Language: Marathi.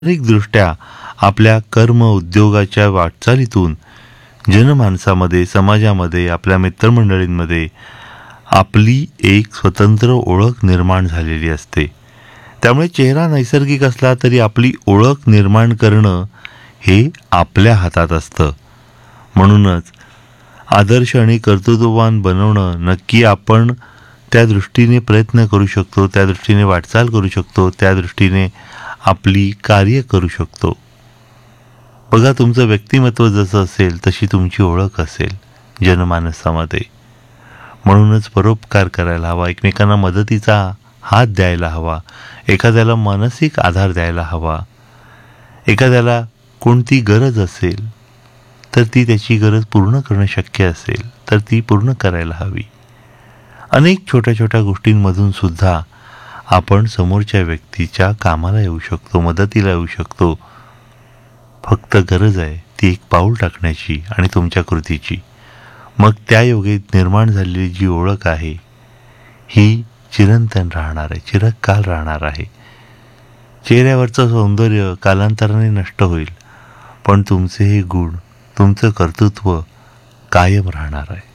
दृष्ट्या आपल्या कर्म उद्योगाच्या वाटचालीतून जनमानसामध्ये, समाजामध्ये, आपल्या मित्रमंडळींमध्ये आपली एक स्वतंत्र ओळख निर्माण झालेली असते. त्यामुळे चेहरा नैसर्गिक असला तरी आपली ओळख निर्माण करणं हे आपल्या हातात असतं. म्हणूनच आदर्श आणि कर्तृत्ववान बनवणं नक्की आपण त्या दृष्टीने प्रयत्न करू शकतो, त्या दृष्टीने वाटचाल करू शकतो, त्या दृष्टीने आपली कार्य करू शकतो. बघा, तुमचं व्यक्तिमत्व जसं असेल तशी तुमची ओळख असेल जनमानसामध्ये. म्हणूनच परोपकार करायला हवा, एकमेकांना मदतीचा हात द्यायला हवा, एखाद्याला मानसिक आधार द्यायला हवा. एखाद्याला कोणती गरज असेल तर ती त्याची गरज पूर्ण करणं शक्य असेल तर ती पूर्ण करायला हवी. अनेक छोट्या छोट्या गोष्टींमधून सुद्धा आपण समोरच्या व्यक्तीच्या कामाला येऊ शकतो, मदतीला येऊ शकतो. फक्त गरज आहे ती एक पाऊल टाकण्याची आणि तुमच्या कृतीची. मग त्या योगे निर्माण झालेली जी ओळख आहे ही चिरंतन राहणार आहे, चिरकाल राहणार आहे. चेहऱ्यावरचं सौंदर्य कालांतराने नष्ट होईल, पण तुमचे हे गुण, तुमचं कर्तृत्व कायम राहणार आहे.